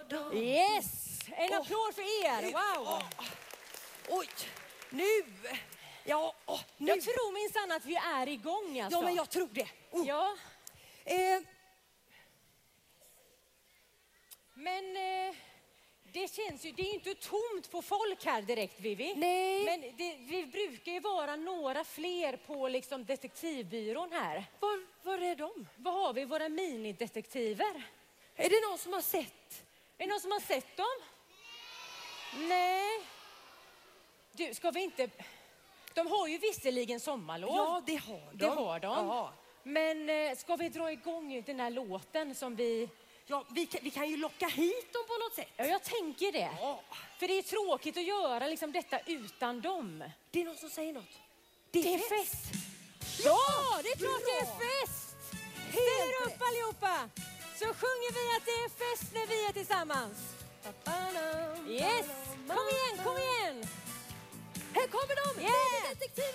Yes! En applåd för er. Wow! Oj, nu. Ja, nu. Jag tror minsann att vi är igång alltså. Ja, men jag tror det. Ja. Men det känns ju, det är inte tomt på folk här direkt, Vivi. Nej. Men vi brukar ju vara några fler på liksom detektivbyrån här. Var är de? Vad har vi, våra minidetektiver? Är det någon som har sett? Är det någon som har sett dem? Nej. Du, ska vi inte... De har ju visserligen sommarlov. Ja, det har de. Det har de. Ja. Men ska vi dra igång den här låten som vi... Ja, vi kan ju locka hit dem på något sätt. Ja, jag tänker det. Ja. För det är tråkigt att göra liksom detta utan dem. Det är någon som säger något. Det är fest. Ja, det är klart det är fest. Ställ upp allihopa. Så sjunger vi att det är fest när vi är tillsammans. Yes, kom igen, kom igen. Här kommer de! Yeah.